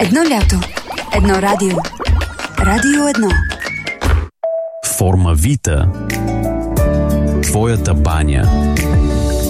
Едно лято, едно радио. Радио 1. Форма Вита. Твоята баня.